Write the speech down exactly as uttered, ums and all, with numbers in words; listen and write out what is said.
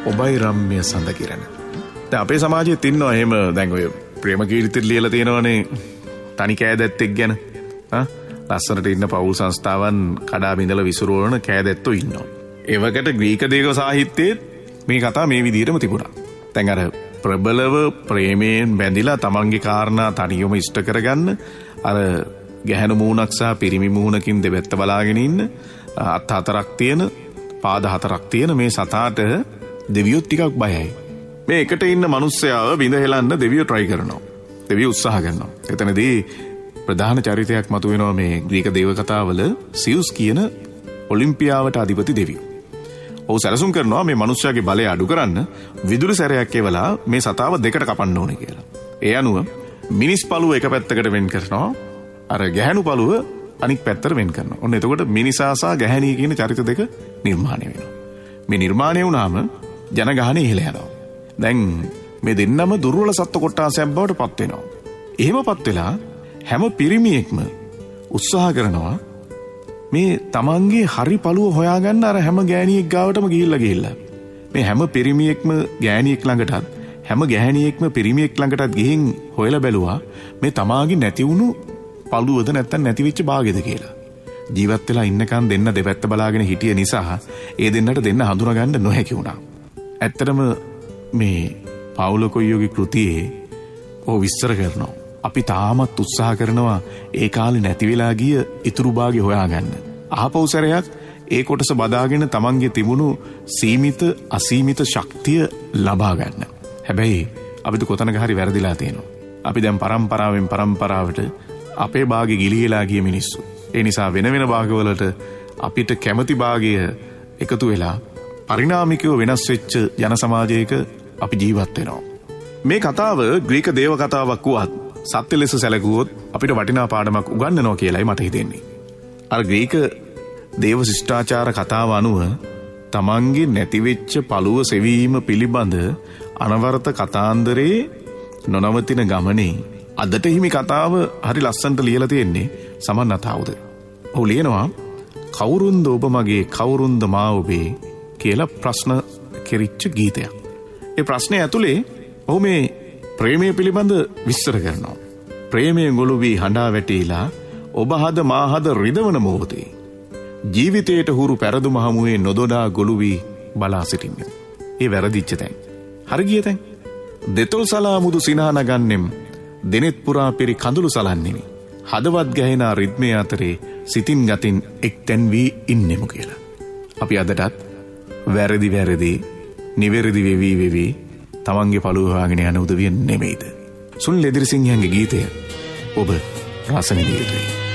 ඔබයි රම්‍ය සඳ කිරණ. දැන් අපේ සමාජයේ තින්නවා එහෙම දැන් ඔය ප්‍රේම කීර්තිත් ලියලා තියෙනවනේ තනි කෑදැත්තෙක් ගැන. ආ ලස්සනට ඉන්න පෞල් සංස්ථාවන් කඩා බිඳලා විසිරවන කෑදැත්තෝ ඉන්නවා. ඒවකට ග්‍රීක දේව සාහිත්‍යයේ මේ කතාව මේ විදිහටම තිබුණා. දැන් අර ප්‍රබලව ප්‍රේමයෙන් බැඳිලා තමන්ගේ කාරණා තනියම ඉෂ්ට කරගන්න අර ගැහැණු මූණක් සහ පිරිමි මූණකින් දෙපැත්ත බලාගෙන ඉන්න අත් හතරක් තියෙන පාද හතරක් තියෙන මේ සතාට දෙවියෝ ටිකක් බයයි. මේ එකට ඉන්න මිනිස්සයාව බිඳ හෙලන්න දෙවියෝ try කරනවා. දෙවියෝ උත්සාහ කරනවා. එතනදී ප්‍රධාන චරිතයක් මතුවෙනවා මේ ග්‍රීක දේව කතාවල සියුස් කියන ඔලිම්පියාවට අධිපති දෙවියෝ. ඔහු සැලසුම් කරනවා මේ මිනිස්සයාගේ බලය අඩු කරන්න විදුලි සැරයක් එවලා මේ සතාව දෙකට කපන්න ඕනේ කියලා. ඒ අනුව මිනිස් පළුව එක පැත්තකට වෙන් කරනවා. අර ගැහැණු පළුව අනික් පැත්තට වෙන් කරනවා. ඔන්න එතකොට මිනිසා සහ ගැහැණිය කියන චරිත දෙක නිර්මාණය වෙනවා. මේ නිර්මාණය වුණාම ජනගහනය ඉහළ යනවා. දැන් මේ දෙන්නම දුර්වල සත්ත්ව කොට්ටාසයක් බවට පත් වෙනවා. එහෙමපත් වෙලා හැම පිරිමියෙක්ම උත්සාහ කරනවා මේ තමන්ගේ හරි පළුව හොයාගන්න අර හැම ගෑණියෙක් ගාවටම ගිහිල්ලා ගිහිල්ලා මේ හැම පිරිමියෙක්ම ගෑණියෙක් ළඟටත් හැම ගැහැණියෙක්ම පිරිමියෙක් ළඟටත් ගිහින් හොයලා බැලුවා මේ තමාගේ නැති වුණු පළුවද නැත්තම් නැති වෙච්ච භාගෙද කියලා. ජීවත් වෙලා ඉන්නකන් දෙන්න දෙපැත්ත බලාගෙන හිටිය නිසා ඒ දෙන්නට දෙන්න හඳුනාගන්න නොහැකි වුණා. ඇත්තටම මේ පවුල කොයියෝගේ කෘතියේ ඔහු විස්තර කරනවා. අපි තාමත් උත්සාහ කරනවා ඒ කාලේ නැති වෙලා ගිය ඉතුරු භාගය හොයාගන්න. ආපහු සැරයක් ඒ කොටස බදාගෙන තමන්ගේ තිබුණු සීමිත අසීමිත ශක්තිය ලබා ගන්න. හැබැයි අපිට කොතනක හරි වැරදිලා තියෙනවා. අපි දැන් පරම්පරාවෙන් පරම්පරාවට අපේ භාගය ගිලිහිලා ගිය මිනිස්සු. ඒ නිසා වෙන වෙන භාගවලට අපිට කැමති භාගය එකතු වෙලා පරිණාමිකව වෙනස් වෙච්ච ජන සමාජයක අපි ජීවත් වෙනවා. මේ කතාව ග්‍රීක දේව කතාවක් වුවත් සත්‍ය ලෙස සැලකුවොත් අපිට වටිනා පාඩමක් උගන්වනවා කියලායි මට හිතෙන්නේ. අර ග්‍රීක දේව ශිෂ්ටාචාර කතාව අනුව තමන්ගේ නැතිවෙච්ච පළුව සෙවීම පිළිබඳ අනවරත කතාන්දරේ නොනවතින ගමනේ අදට හිමි කතාව හරි ලස්සනට ලියලා තියෙන්නේ සමන් නතාවුද. ඔහු ලියනවා කවුරුන්ද ඔබ මගේ කවුරුන්ද මා ඔබේ කියලා ප්‍රශ්න කෙරිච්ච ගීතයක්. ඒ ප්‍රශ්නේ ඇතුලේ ඔහු මේ ප්‍රේමය පිළිබඳ විස්තර කරනවා. ප්‍රේමයෙන් ගොළු වී හඬා වැටීලා ඔබ හද මා හද රිදවන මොහොතේ ජීවිතයට හුරු පෙරදුම හමුවේ නොදොඩා ගොළු වී බලා සිටින්න. ඒ වැරදිච්ච තැන්. හරි ගිය තැන්. දෙතොල් සලා මුදු සිනහ නගන්නෙම් දෙනෙත් පුරා පෙරි කඳුළු සලන්නෙමි. හදවත් ගැහෙන රිද්මේ අතරේ සිතින් ගතින් එක්තැන් වී ඉන්නෙමු කියලා. අපි අදටත් වැරදි වැරදි නිවැරදි වෙවි වෙවි තමන්ගේ පළුව හොයාගෙන යන උදවිය නෙමෙයිද? සුනිල් එදිරිසිංහයන්ගේ ගීතය ඔබ රස විඳිය යුතුයි.